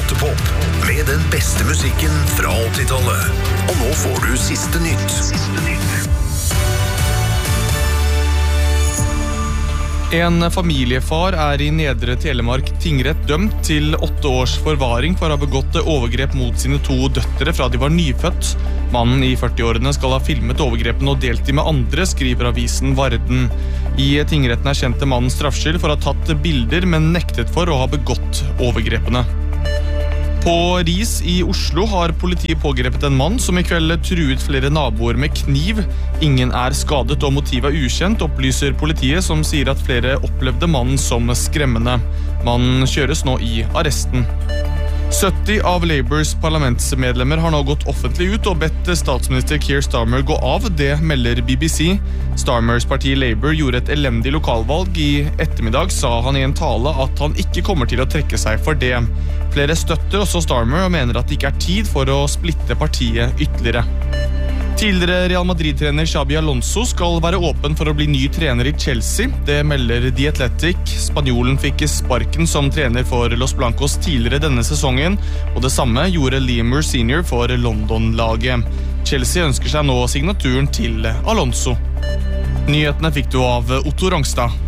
Topp med den beste musikken fra 80-tallet. Og nå får du siste nytt. En familiefar i Nedre Telemark tingrett dømt til 8 års forvaring for å ha begått overgrep mot sine 2 døtre fra de var nyfødt. Mannen i 40-årene skal ha filmet overgrepene og delt de med andre, skriver avisen Varden. I tingretten kjente mannen straffskyld for å ha tatt bilder, men nektet for å ha begått overgrepene. På Ris i Oslo har politiet pågrepet en mann som i kveld truet flere naboer med kniv. Ingen skadet og motivet ukjent, opplyser politiet, som sier at flere opplevde mannen som skremmende. Mannen kjøres nå i arresten. 70 av Labours parlamentsmedlemmer har nå gått offentlig ut og bedt statsminister Keir Starmer gå av, det melder BBC. Starmers parti Labour gjorde et elendig lokalvalg. I ettermiddag sa han i en tale at han ikke kommer til å trekke seg for det. Flere støtter også Starmer og mener at det ikke tid for å splitte partiet ytterligere. Tidligere Real Madrid-trener Xabi Alonso skal være åpen for å bli ny trener i Chelsea. Det melder The Athletic. Spanjolen fikk sparken som trener for Los Blancos tidligere denne sesongen, og det samme gjorde Liam Moore Sr. for London-laget. Chelsea ønsker seg nå signaturen til Alonso. Nyhetene fikk du av Otto Rangstad.